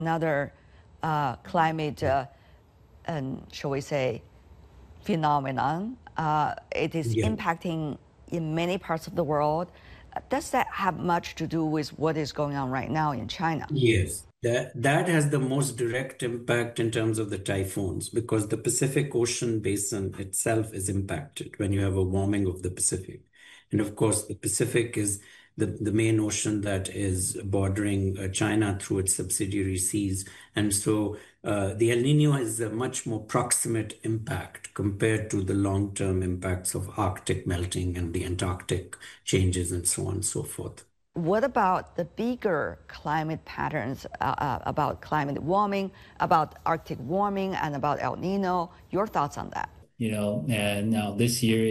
another climate, shall we say, phenomenon. It is impacting in many parts of the world. Does that have much to do with what is going on right now in China? Yes, that has the most direct impact in terms of the typhoons because the Pacific Ocean basin itself is impacted when you have a warming of the Pacific. And of course, the Pacific is the main ocean that is bordering China through its subsidiary seas. And so the El Nino has a much more proximate impact compared to the long-term impacts of Arctic melting and the Antarctic changes and so on and so forth. What about the bigger climate patterns, about climate warming, about Arctic warming, and about El Nino? Your thoughts on that? And now this year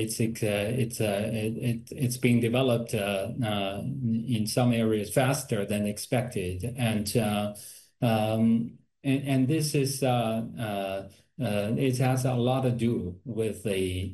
it's being developed in some areas faster than expected, and this is it has a lot to do with the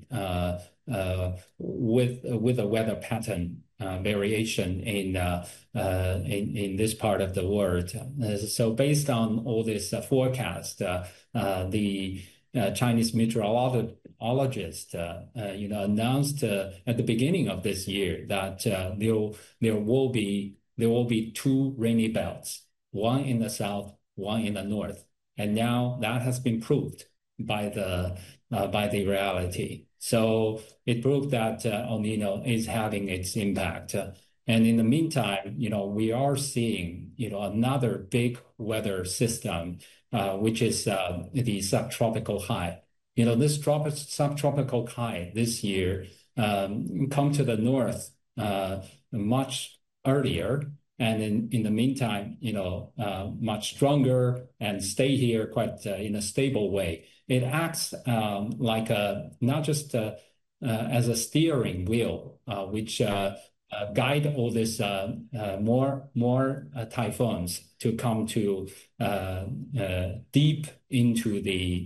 with the weather pattern variation in this part of the world. So based on all this forecast, the Chinese meteorologist, announced at the beginning of this year that there will be two rainy belts, one in the south, one in the north, and now that has been proved by the reality. So it proved that El Nino is having its impact. And in the meantime, we are seeing, another big weather system, which is the subtropical high. This subtropical high this year come to the north much earlier. And in the meantime, much stronger and stay here quite in a stable way. It acts like not just as a steering wheel, which guide all this more typhoons to come to deep into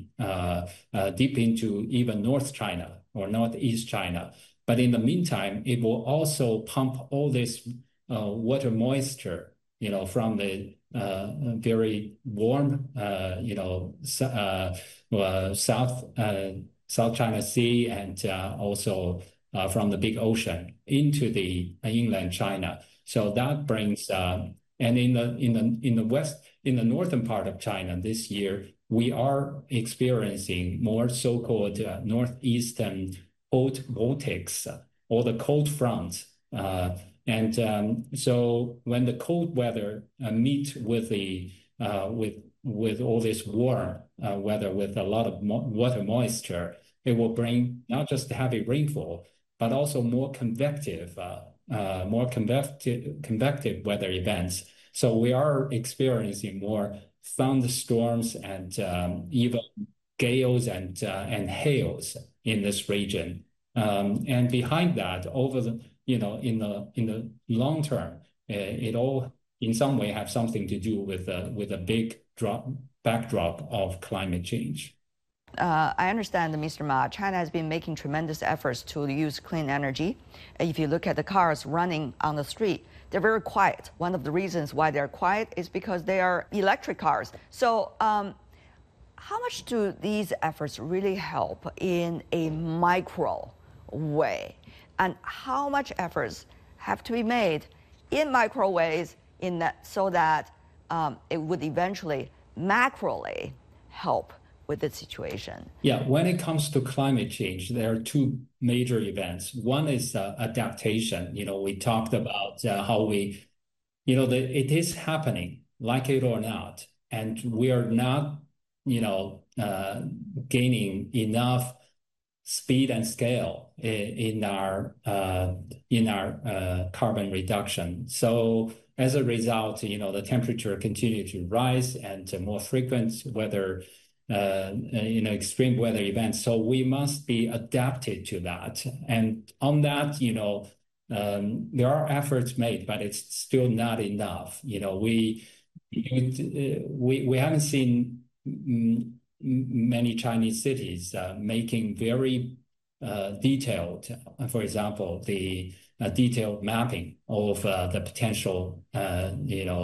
even North China or Northeast China. But in the meantime, it will also pump all this water moisture, from the very warm, South China Sea and also from the big ocean into the inland China. So that brings and in the west, in the northern part of China this year, we are experiencing more so-called northeastern cold vortex or the cold front. So when the cold weather meet with the with all this warm weather with a lot of water moisture, it will bring not just heavy rainfall, but also more convective weather events. So we are experiencing more thunderstorms and even gales and hails in this region. And behind that, over the in the long term, it all in some way have something to do with a big backdrop of climate change. I understand, Mr. Ma, China has been making tremendous efforts to use clean energy. If you look at the cars running on the street, they're very quiet. One of the reasons why they're quiet is because they are electric cars. So how much do these efforts really help in a micro way? And how much efforts have to be made in micro ways so that it would eventually macroly help with the situation? Yeah, when it comes to climate change, there are two major events. One is adaptation. We talked about how it is happening, like it or not, and we are not, gaining enough speed and scale in our carbon reduction. So as a result, the temperature continues to rise and more frequent weather, extreme weather events. So we must be adapted to that. And on that, there are efforts made, but it's still not enough. We haven't seen many Chinese cities making very detailed, for example, the detailed mapping of the potential,